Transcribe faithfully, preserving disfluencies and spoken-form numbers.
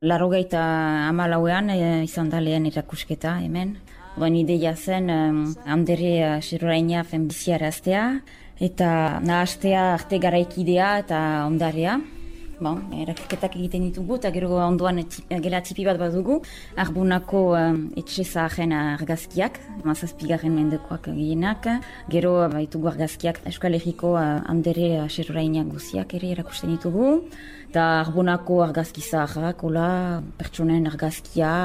Larrogeita hamalauean e, izan da lehen erakusketa hemen. Oan ideia zen um, Andere Xeruraina biziaraztea eta nahastea arte garaikidea eta ondarea. Bon, erakusketak egiten ditugu eta gero ondoan gela tipi bat badugu. Arbunako um, etxe zaharen argazkiak, mazazpigarren mendekoak gehienak. Gero baitugu argazkiak Euskal Herriko uh, Andere Xeruraina guziak ere erakusten ditugu. Eta Arbunako argazki zaharrak, pertsonen argazkia,